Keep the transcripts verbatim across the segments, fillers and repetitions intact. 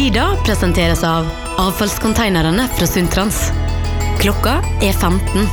Tida presenteres av avfallskonteinerne fra Sundtrans. Klokka er femten.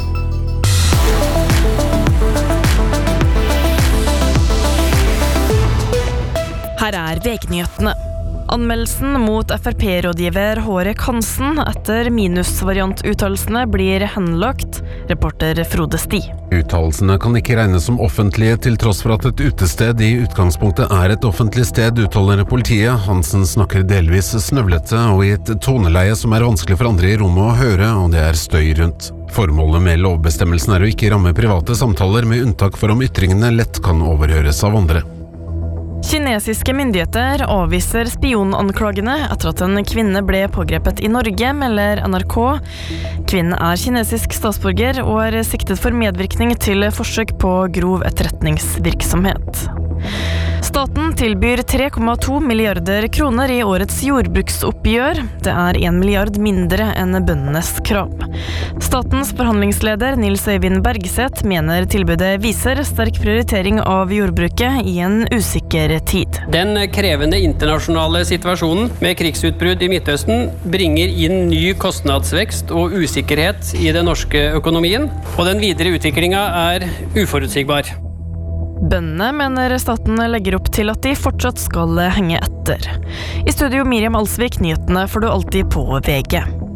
Her er veknyhetene. Anmeldelsen mot F R P-rådgiver Hårek Hansen etter minusvariantuttalelsene blir henlagt, reporter Frode Sti. Uttalelsene kan ikke regnes som offentlige til tross for at et utested i utgangspunktet er et offentlig sted, uttaler politiet. Hansen snakker delvis snøvlete og i et toneleie som er vanskelig for andre i rommet å høre, og det er støy rundt. Formålet med lovbestemmelsen er å ikke ramme private samtaler, med unntak for om ytringene lett kan overhøres av andre. Kinesiske myndigheter avviser spionanklagene etter at en kvinne ble pågrepet i Norge, melder N R K. Kvinnen er kinesisk statsborger og er siktet for medvirkning til forsøk på grov etterretningsvirksomhet. Staten tilbyr tre komma to milliarder kroner i årets jordbruksoppgjør. Det er en milliard mindre enn bøndenes krav. Statens forhandlingsleder Nils Øyvind Bergseth mener tilbudet viser sterk prioritering av jordbruket i en usikker tid. Den krevende internasjonale situasjonen med krigsutbrudd i Midtøsten bringer inn ny kostnadsvekst og usikkerhet i den norske økonomien, og den videre utviklingen er uforutsigbar. Bøndene mener staten legger opp til at de fortsatt skal henge etter. I studio Miriam Alsvik, nyhetene får du alltid på V G.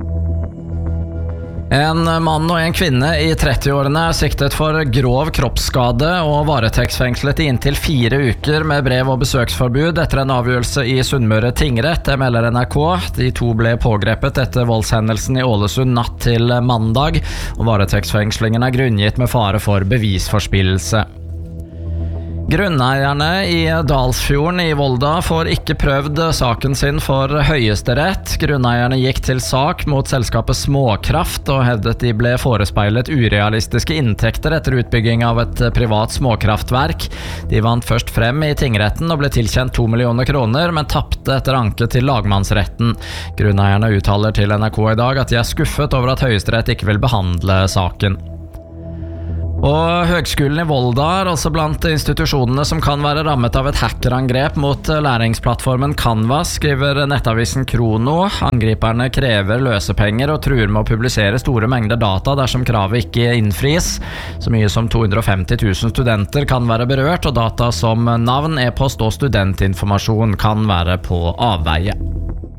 En mann og en kvinne i trettiårene er siktet for grov kroppsskade og varetektsfengslet i inntil fire uker med brev- og besøksforbud etter en avgjørelse i Sunnmøre tingrett, det melder N R K. De to ble pågrepet etter voldshendelsen i Ålesund natt til mandag, og varetektsfengslingen er grunngitt med fare for bevisforspillelse. Grunneierne i Dalsfjorden i Volda får ikke prøvd saken sin for Høyesterett. Grunneierne gikk til sak mot selskapet Småkraft og hevdet de ble forespeilet urealistiske inntekter etter utbygging av et privat småkraftverk. De vant først frem i tingretten og ble tilkjent to millioner kroner, men tappte etter anke til lagmannsretten. Grunneierne uttaler til N R K i dag at de er skuffet over at Høyesterett ikke vil behandle saken. Og Høgskolen i Volda er også blant institusjonene som kan være rammet av et hackerangrep mot læringsplattformen Canvas, skriver nettavisen Krono. Angriperne krever løsepenger og truer med å publisere store mengder data dersom kravet ikke innfris. Så mye som to hundre og femti tusen studenter kan være berørt, og data som navn, e-post og studentinformasjon kan være på avveie.